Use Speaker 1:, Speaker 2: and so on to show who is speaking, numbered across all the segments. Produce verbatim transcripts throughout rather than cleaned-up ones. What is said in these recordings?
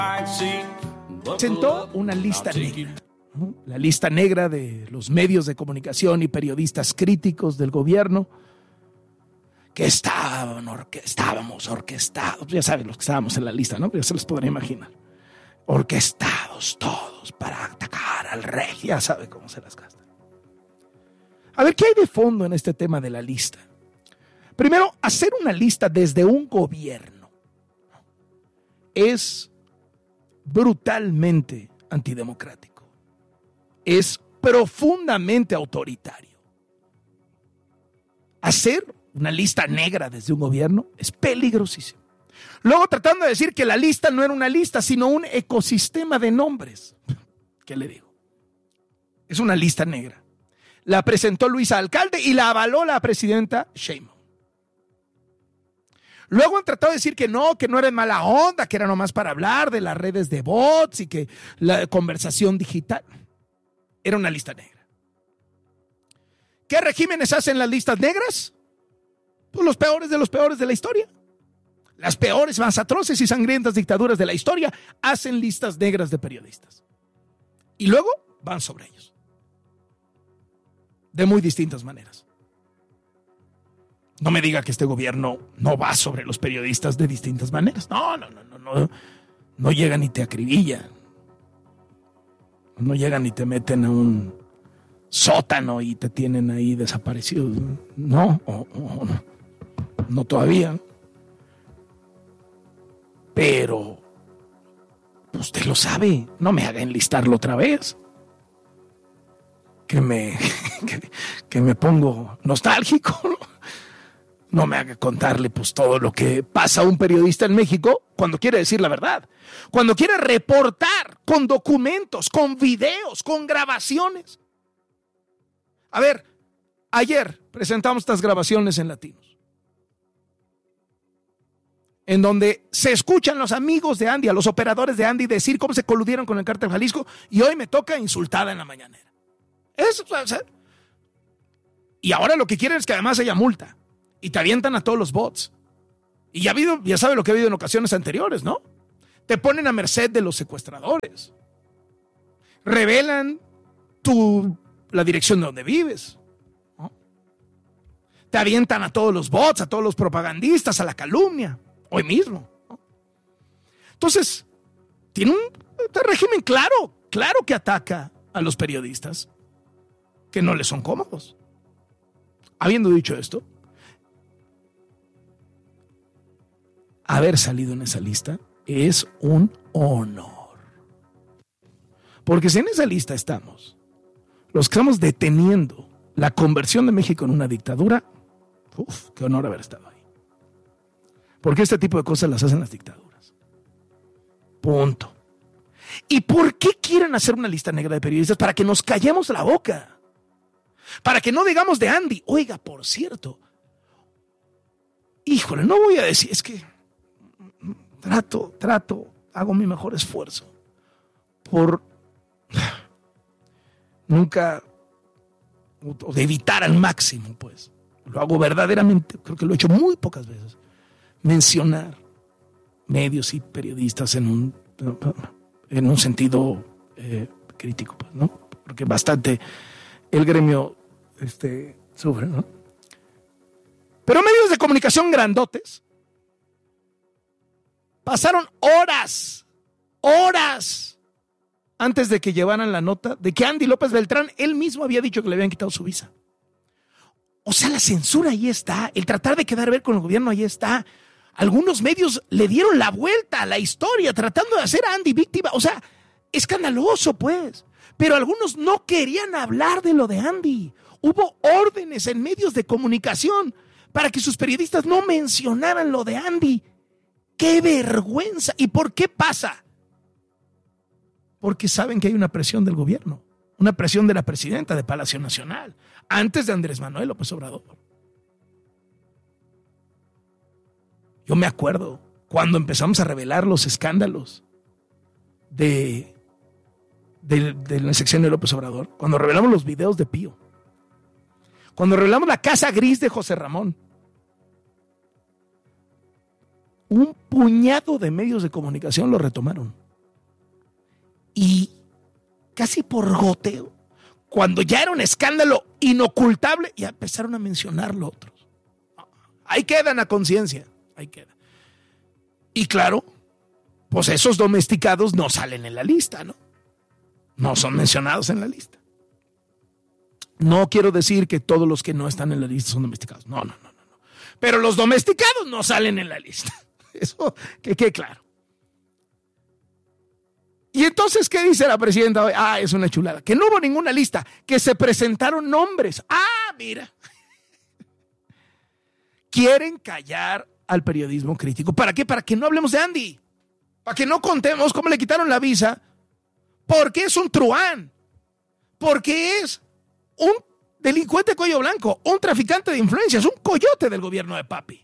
Speaker 1: Presentó una lista negra, ¿no? La lista negra de los medios de comunicación y periodistas críticos del gobierno que estaban orque- estábamos orquestados, ya saben los que estábamos en la lista, ¿no? Ya se les podrá imaginar. Orquestados todos para atacar al rey, ya sabe cómo se las gastan. A ver, ¿qué hay de fondo en este tema de la lista? Primero, hacer una lista desde un gobierno es brutalmente antidemocrático. Es profundamente autoritario. Hacer una lista negra desde un gobierno es peligrosísimo. Luego tratando de decir que la lista no era una lista, sino un ecosistema de nombres. ¿Qué le digo? Es una lista negra. La presentó Luisa Alcalde y la avaló la presidenta Sheinbaum. Luego han tratado de decir que no, que no era en mala onda, que era nomás para hablar de las redes de bots y que la conversación digital. Era una lista negra. ¿Qué regímenes hacen las listas negras? Pues los peores de los peores de la historia. Las peores, más atroces y sangrientas dictaduras de la historia hacen listas negras de periodistas. Y luego van sobre ellos. De muy distintas maneras. No me diga que este gobierno no va sobre los periodistas de distintas maneras. No, no, no, no, no. No llegan y te acribillan. No llegan y te meten a un sótano y te tienen ahí desaparecido. No, o, o, no, no todavía. Pero usted lo sabe. No me haga enlistarlo otra vez. Que me, que, que me pongo nostálgico, ¿no? No me haga contarle pues todo lo que pasa a un periodista en México cuando quiere decir la verdad. Cuando quiere reportar con documentos, con videos, con grabaciones. A ver, ayer presentamos estas grabaciones en Latinos, en donde se escuchan los amigos de Andy, a los operadores de Andy decir cómo se coludieron con el Cártel Jalisco, y hoy me toca insultada en la mañanera. Eso, o sea, y ahora lo que quieren es que además haya multa. Y te avientan a todos los bots. Y ya ha habido, ya sabe lo que ha habido en ocasiones anteriores, ¿no? Te ponen a merced de los secuestradores. Revelan tu, la dirección de donde vives, ¿no? Te avientan a todos los bots, a todos los propagandistas, a la calumnia. Hoy mismo, ¿no? Entonces, tiene un régimen claro, claro que ataca a los periodistas que no les son cómodos. Habiendo dicho esto, haber salido en esa lista es un honor. Porque si en esa lista estamos los que estamos deteniendo la conversión de México en una dictadura, uf, qué honor haber estado ahí. Porque este tipo de cosas las hacen las dictaduras. Punto. ¿Y por qué quieren hacer una lista negra de periodistas? Para que nos callemos la boca. Para que no digamos de Andy. Oiga, por cierto, híjole, no voy a decir, es que trato, trato, hago mi mejor esfuerzo por nunca, o de evitar al máximo, pues, lo hago verdaderamente, creo que lo he hecho muy pocas veces, mencionar medios y periodistas en un, en un sentido eh, crítico, pues, ¿no? Porque bastante el gremio este, sufre, ¿no? Pero medios de comunicación grandotes pasaron horas, horas antes de que llevaran la nota de que Andy López Beltrán, él mismo había dicho que le habían quitado su visa. O sea, la censura ahí está, el tratar de quedar bien con el gobierno ahí está. Algunos medios le dieron la vuelta a la historia tratando de hacer a Andy víctima. O sea, escandaloso pues. Pero algunos no querían hablar de lo de Andy. Hubo órdenes en medios de comunicación para que sus periodistas no mencionaran lo de Andy. ¡Qué vergüenza! ¿Y por qué pasa? Porque saben que hay una presión del gobierno, una presión de la presidenta de Palacio Nacional, antes de Andrés Manuel López Obrador. Yo me acuerdo cuando empezamos a revelar los escándalos de, de, de la sección de López Obrador, cuando revelamos los videos de Pío, cuando revelamos la casa gris de José Ramón. Un puñado de medios de comunicación lo retomaron. Y casi por goteo, cuando ya era un escándalo inocultable, ya empezaron a mencionarlo otros. Ahí quedan a conciencia, ahí quedan. Y claro, pues esos domesticados no salen en la lista, ¿no? No son mencionados en la lista. No quiero decir que todos los que no están en la lista son domesticados. No, no, no, no. no. Pero los domesticados no salen en la lista. Eso que quede claro. Y entonces, ¿qué dice la presidenta hoy? Ah, es una chulada. Que no hubo ninguna lista, que se presentaron nombres. Ah, mira. Quieren callar al periodismo crítico. ¿Para qué? Para que no hablemos de Andy. Para que no contemos cómo le quitaron la visa. Porque es un truán. Porque es un delincuente cuello blanco, un traficante de influencias, un coyote del gobierno de Papi.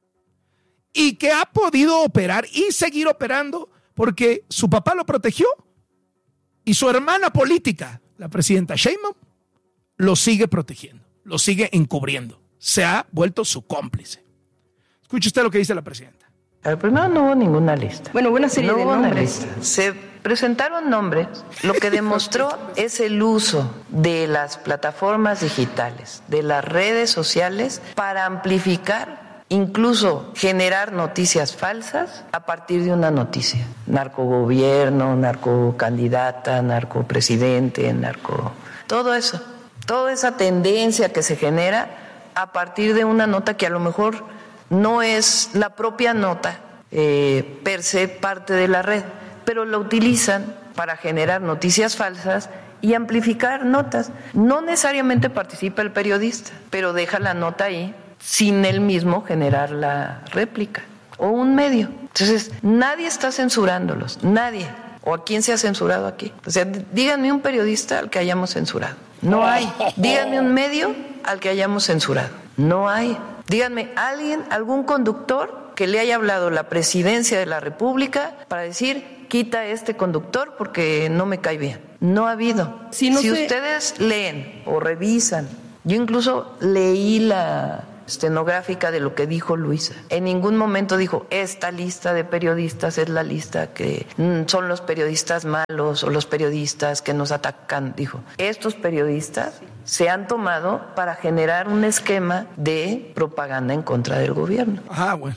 Speaker 1: Y que ha podido operar y seguir operando porque su papá lo protegió y su hermana política, la presidenta Sheinbaum, lo sigue protegiendo, lo sigue encubriendo. Se ha vuelto su cómplice. Escuche usted lo que dice la presidenta.
Speaker 2: Al primero no hubo ninguna lista.
Speaker 3: Bueno, hubo una serie
Speaker 2: no
Speaker 3: de
Speaker 2: hubo
Speaker 3: nombres.
Speaker 2: Una lista. Se presentaron nombres. Lo que demostró es el uso de las plataformas digitales, de las redes sociales, para amplificar, incluso generar noticias falsas a partir de una noticia. Narcogobierno, narcocandidata, narcopresidente, narco... Todo eso. Toda esa tendencia que se genera a partir de una nota que a lo mejor no es la propia nota eh, per se parte de la red, pero la utilizan para generar noticias falsas y amplificar notas. No necesariamente participa el periodista, pero deja la nota ahí sin él mismo generar la réplica o un medio. Entonces, nadie está censurándolos, nadie. ¿O a quién se ha censurado aquí? O sea, díganme un periodista al que hayamos censurado. No hay. Díganme un medio al que hayamos censurado. No hay. Díganme alguien, algún conductor que le haya hablado la presidencia de la República para decir, quita este conductor porque no me cae bien. No ha habido.
Speaker 3: Si, no
Speaker 2: si
Speaker 3: sé...
Speaker 2: ustedes leen o revisan, yo incluso leí la estenográfica de lo que dijo Luisa. En ningún momento dijo, esta lista de periodistas es la lista que mm, son los periodistas malos o los periodistas que nos atacan. Dijo, estos periodistas se han tomado para generar un esquema de propaganda en contra del gobierno.
Speaker 1: Ah, bueno.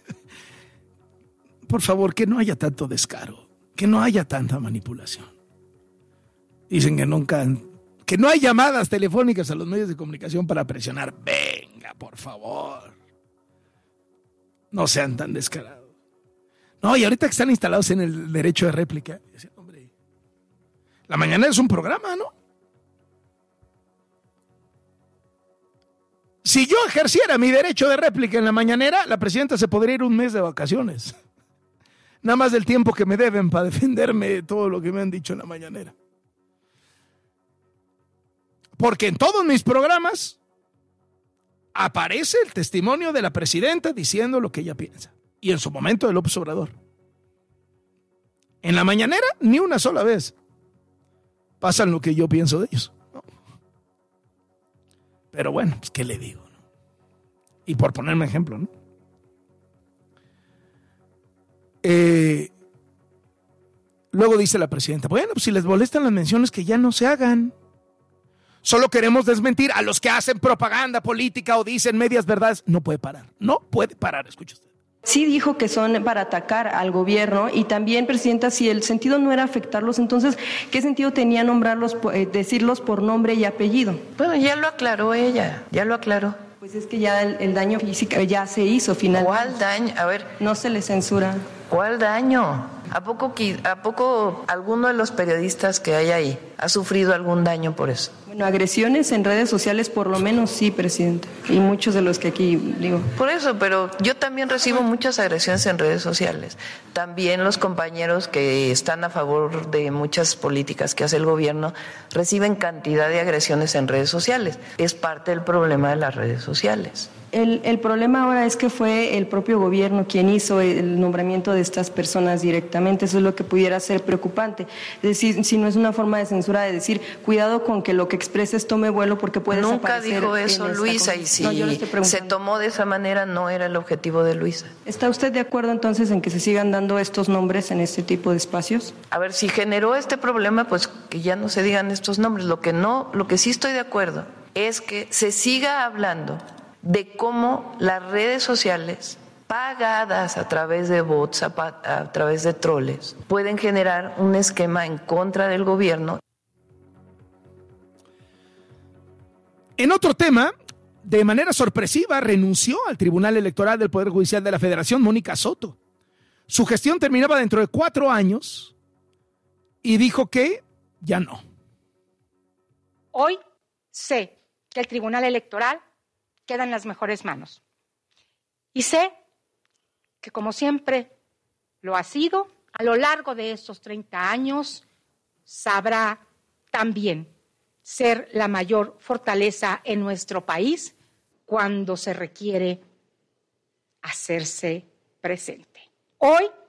Speaker 1: Por favor, que no haya tanto descaro, que no haya tanta manipulación. Dicen que nunca... Que no hay llamadas telefónicas a los medios de comunicación para presionar. Venga, por favor. No sean tan descarados. No, y ahorita que están instalados en el derecho de réplica. Hombre, la mañana es un programa, ¿no? Si yo ejerciera mi derecho de réplica en la mañanera, la presidenta se podría ir un mes de vacaciones. Nada más del tiempo que me deben para defenderme de todo lo que me han dicho en la mañanera. Porque en todos mis programas aparece el testimonio de la presidenta diciendo lo que ella piensa. Y en su momento de López Obrador. En la mañanera, ni una sola vez pasan lo que yo pienso de ellos. ¿No? Pero bueno, pues ¿qué le digo? ¿No? Y por ponerme ejemplo, ¿no? Eh, luego dice la presidenta, bueno, pues si les molestan las menciones que ya no se hagan. Solo queremos desmentir a los que hacen propaganda política o dicen medias verdades. No puede parar, no puede parar, escucha usted.
Speaker 3: Sí dijo que son para atacar al gobierno y también, presidenta, si el sentido no era afectarlos, entonces, ¿qué sentido tenía nombrarlos, eh, decirlos por nombre y apellido?
Speaker 2: Bueno, ya lo aclaró ella, ya lo aclaró.
Speaker 3: Pues es que ya el, el daño físico ya se hizo finalmente.
Speaker 2: ¿Cuál daño? A ver.
Speaker 3: No se le censura.
Speaker 2: ¿Cuál daño? ¿A poco, ¿A poco alguno de los periodistas que hay ahí ha sufrido algún daño por eso?
Speaker 3: Bueno, agresiones en redes sociales por lo menos sí, presidente. Y muchos de los que aquí digo.
Speaker 2: Por eso, pero yo también recibo muchas agresiones en redes sociales. También los compañeros que están a favor de muchas políticas que hace el gobierno reciben cantidad de agresiones en redes sociales. Es parte del problema de las redes sociales.
Speaker 3: El, el problema ahora es que fue el propio gobierno quien hizo el nombramiento de estas personas directamente. Eso es lo que pudiera ser preocupante. Es decir, si no es una forma de censura de decir, cuidado con que lo que expreses tome vuelo porque puedes
Speaker 2: Nunca
Speaker 3: aparecer
Speaker 2: dijo
Speaker 3: en
Speaker 2: eso
Speaker 3: esta
Speaker 2: Luisa, y si
Speaker 3: no, yo le estoy
Speaker 2: se
Speaker 3: preguntando.
Speaker 2: tomó de esa manera no era el objetivo de Luisa.
Speaker 3: ¿Está usted de acuerdo entonces en que se sigan dando estos nombres en este tipo de espacios?
Speaker 2: A ver, si generó este problema, pues que ya no se digan estos nombres. Lo que no, lo que sí estoy de acuerdo es que se siga hablando de cómo las redes sociales pagadas a través de bots, a, a través de troles, pueden generar un esquema en contra del gobierno.
Speaker 1: En otro tema, de manera sorpresiva, renunció al Tribunal Electoral del Poder Judicial de la Federación Mónica Soto. Su gestión terminaba dentro de cuatro años y dijo que ya no.
Speaker 4: Hoy sé que el Tribunal Electoral queda en las mejores manos. Y sé que, como siempre lo ha sido, a lo largo de estos treinta años, sabrá también ser la mayor fortaleza en nuestro país cuando se requiere hacerse presente. Hoy